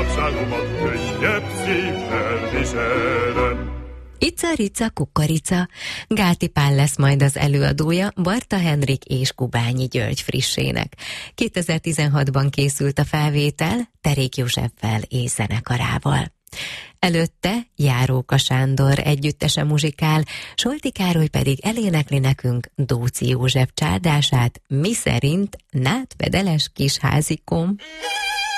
szabságomat könnyebb szívvel viselem. Ica-rica, kukorica. Gáti Pál lesz majd az előadója Barta Henrik és Kubányi György frissének. 2016-ban készült a felvétel Terék Józseffel és zenekarával. Előtte Járóka Sándor együttese muzsikál, Solti Károly pedig elénekli nekünk Dóczy József csárdását, miszerint nátpedeles kis házikom.